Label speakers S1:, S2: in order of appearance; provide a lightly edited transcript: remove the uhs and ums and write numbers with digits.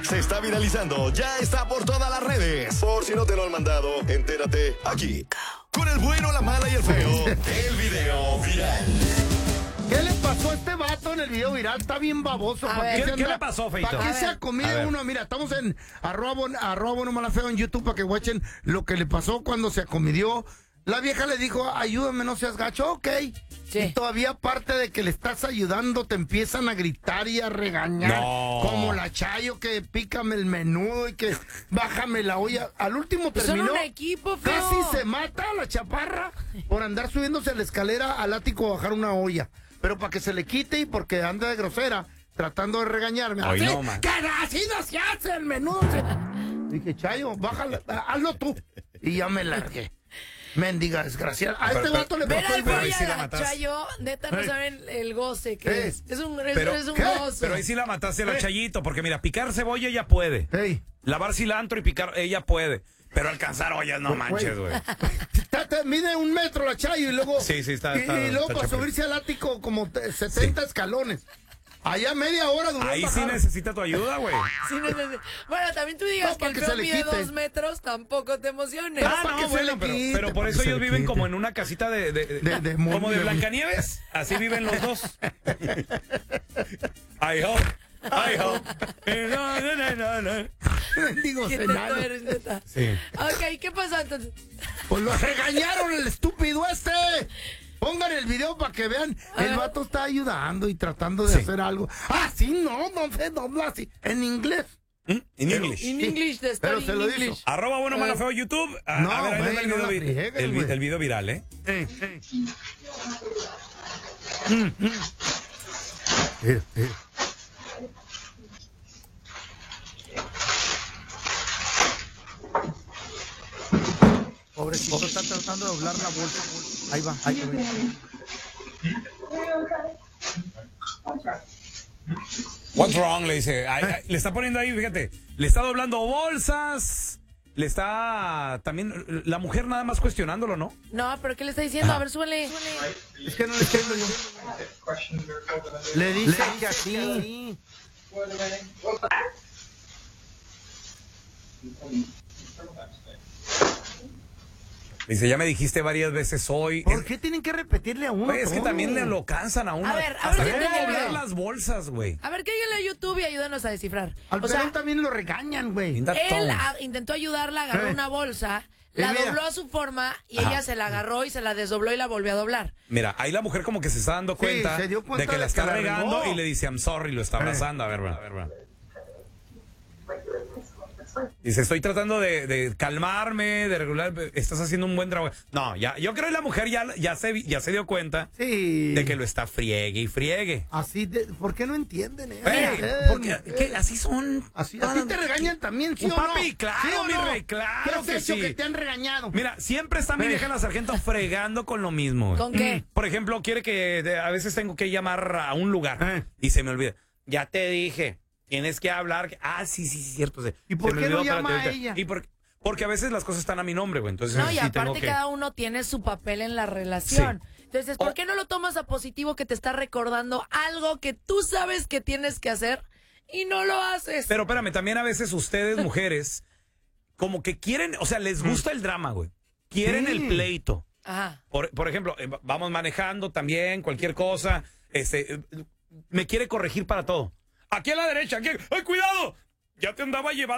S1: se está viralizando, ya está por todas las redes. Por si no te lo han mandado, entérate aquí. Con el bueno, la mala y el feo, el video viral.
S2: ¿Qué le pasó a este vato en el video viral? Está bien baboso.
S3: ¿Qué le pasó, Feito?
S2: ¿Para qué se ha comido uno? Mira, estamos en arroba bueno mala feo en YouTube para que watchen lo que le pasó cuando se acomidió. La vieja le dijo, ayúdame, no seas gacho, ok. Sí. Y todavía aparte de que le estás ayudando, te empiezan a gritar y a regañar. No. Como la Chayo, que pícame el menudo y que bájame la olla. Al último terminó.
S4: Son un equipo, feo.
S2: Casi se mata a la chaparra por andar subiéndose a la escalera al ático a bajar una olla. Pero para que se le quite y porque anda de grosera, tratando de regañarme.
S3: Ay,
S2: así,
S3: no, man.
S2: que así no se hace el menudo. Dije, Chayo, bájala, hazlo tú. Y ya me largué. Mendiga desgraciada. A este vato le pasó
S4: pero
S2: el
S4: si la Chayo, neta, no saben el goce que es. Es un goce.
S3: Pero ahí sí la mataste a la Chayito, porque mira, picar cebolla ella puede. Lavar cilantro y picar ella puede. Pero alcanzar ollas, no manches, güey.
S2: Mide 1 metro la Chayo y luego.
S3: Sí, está.
S2: Y luego para subirse al ático como 70 escalones. Allá media hora duró.
S3: Ahí sí necesita tu ayuda, güey.
S4: Sí, bueno, también tú digas que el feo mide 2 metros, tampoco te emociones.
S3: No, bueno, pero por eso ellos viven como en una casita como de Blancanieves. Así viven los dos. I hope.
S2: Digo,
S4: sí. Ok, ¿qué pasó entonces?
S2: Pues lo regañaron el estúpido este. Pongan el video para que vean. El vato está ayudando y tratando de hacer algo. Ah, sí, no sé, no así. En inglés.
S3: En inglés.
S4: En inglés,
S2: pero se lo dijo.
S3: Arroba bueno mala feo YouTube.
S2: No,
S3: a ver, ahí el video viral, ¿eh?
S2: Pobrecito, está tratando de doblar la bolsa. Ahí va, ahí va.
S3: What's wrong? Le dice. Le está poniendo ahí, fíjate. Le está doblando bolsas. Le está también la mujer nada más cuestionándolo, ¿no?
S4: No, pero ¿qué le está diciendo? A ver, súbele.
S2: Es que no le entiendo yo. Le dice que así.
S3: Dice, ya me dijiste varias veces hoy.
S2: ¿Por qué tienen que repetirle a uno?
S3: Es que también le lo cansan a uno.
S4: A ver,
S3: hasta
S4: si
S3: doblar las bolsas, güey.
S4: A ver, cáiganle a YouTube y ayúdanos a descifrar.
S2: Al Perón también lo regañan, güey.
S4: Él intentó ayudarla, agarró una bolsa, la dobló a su forma y ella se la agarró y se la desdobló y la volvió a doblar.
S3: Mira, ahí la mujer como que se está dando cuenta,
S2: se dio cuenta
S3: de que la está regando
S2: regó.
S3: y le dice, I'm sorry, lo está abrazando. A ver. Dice, estoy tratando de calmarme, de regular, estás haciendo un buen trabajo. No, yo creo que la mujer ya se dio cuenta de que lo está friegue y friegue.
S2: Así, ¿por qué no entienden?
S3: Porque así son.
S2: Así, a ti te regañan también, ¿sí o no?
S3: Papi, claro,
S2: ¿sí o no?
S3: mi rey, claro
S2: ¿Qué has
S3: que
S2: hecho
S3: sí.
S2: que te han regañado?
S3: Mira, siempre está mi vieja la sargento fregando con lo mismo.
S4: ¿Con qué?
S3: Por ejemplo, quiere que a veces tengo que llamar a un lugar y se me olvida. Ya te dije. Tienes que hablar. Ah, sí, cierto.
S2: ¿Y por qué no llama a ella?
S3: Porque a veces las cosas están a mi nombre, güey. Entonces,
S4: no, y
S3: sí
S4: aparte cada uno tiene su papel en la relación. Sí. Entonces, ¿por qué no lo tomas a positivo que te está recordando algo que tú sabes que tienes que hacer y no lo haces?
S3: Pero espérame, también a veces ustedes, mujeres, como que quieren, o sea, les gusta el drama, güey. Quieren el pleito.
S4: Ajá.
S3: Por ejemplo, vamos manejando también, cualquier cosa. Me quiere corregir para todo. Aquí a la derecha, aquí. ¡Ay, cuidado! Ya te andaba llevando.